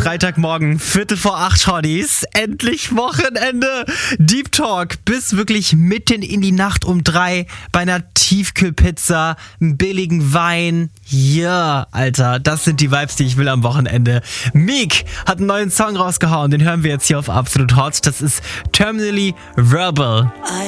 Freitagmorgen, 7:45, Hotties. Endlich Wochenende. Deep Talk bis wirklich mitten in die Nacht um 3 bei einer Tiefkühlpizza, einem billigen Wein. Ja, Alter, das sind die Vibes, die ich will am Wochenende. Meek hat einen neuen Song rausgehauen, den hören wir jetzt hier auf Absolut Hot. Das ist Terminally Verbal.